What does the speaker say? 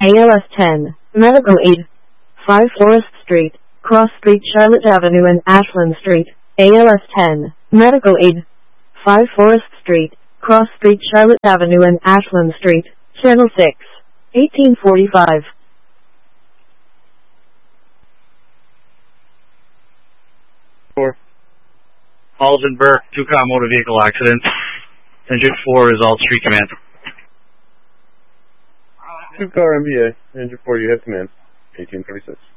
ALS 10, Medical Aid. 5 Forest Street, Cross Street, Charlotte Avenue and Ashland Street. ALS 10, Medical Aid. 5 Forest Street, Cross Street, Charlotte Avenue and Ashland Street. Channel 6, 1845. Alden Burke, 2-car motor vehicle accident. Engine 4 is all street command. 2-car MBA, Engine 4, you have command. 1836.